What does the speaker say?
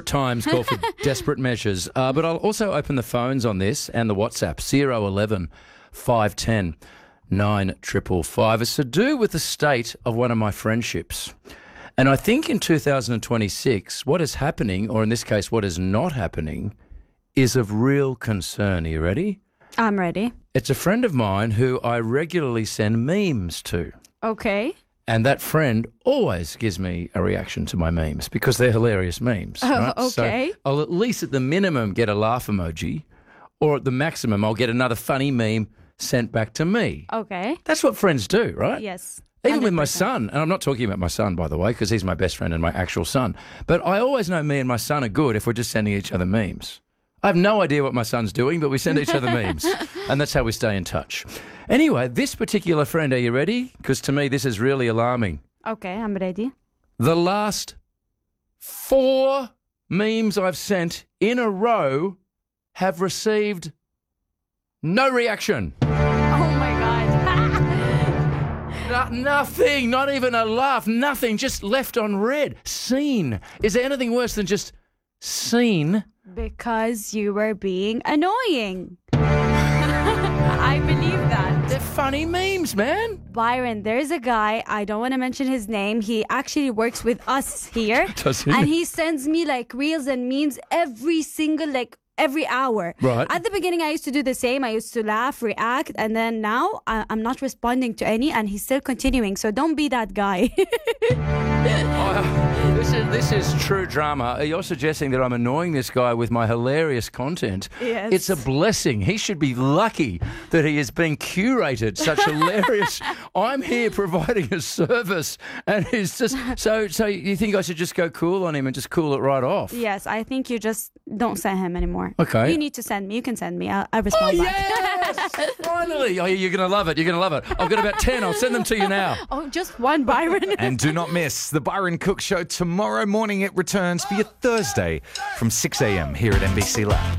Desperate times call for desperate measures. But I'll also open the phones on this and the WhatsApp, 011 510 9555. It's to do with the state of one of my friendships. And I think in 2026, what is happening, or in this case, what is not happening, is of real concern. Are you ready? I'm ready. It's a friend of mine who I regularly send memes to. Okay. And that friend always gives me a reaction to my memes because they're hilarious memes. Right? Okay. So I'll at least at the minimum get a laugh emoji, or at the maximum I'll get another funny meme sent back to me. Okay. That's what friends do, right? Yes. Even with my 100%. son, and I'm not talking about my son, by the way, because he's my best friend and my actual son. But I always know me and my son are good if we're just sending each other memes. I have no idea what my son's doing, but we send each other memes, and that's how we stay in touch. Anyway, this particular friend, are you ready? Because to me, this is really alarming. Okay, I'm ready. The last 4 memes I've sent in a row have received no reaction. Oh my God. Nothing, not even a laugh, nothing, just left on red. Seen. Is there anything worse than just seen? Because you were being annoying. I believe that. They're funny memes, man. Byron, there's a guy, I don't want to mention his name. He actually works with us here. Does he? And he sends me like reels and memes every hour. Right. At the beginning, I used to do the same. I used to laugh, react, and then now I'm not responding to any, and he's still continuing. So don't be that guy. This is true drama. You're suggesting that I'm annoying this guy with my hilarious content. Yes. It's a blessing. He should be lucky that he is being curated such hilarious. I'm here providing a service, and he's just so you think I should just go cool on him and just cool it right off? Yes, I think you just don't send him anymore. Okay. You need to send me. You can send me. I'll respond back. Yes! Finally! Oh, you're going to love it. You're going to love it. I've got about 10. I'll send them to you now. Oh, just one, Byron. And do not miss the Byron Cook Show tomorrow morning. It returns for your Thursday from 6 a.m. here at NBC Lab.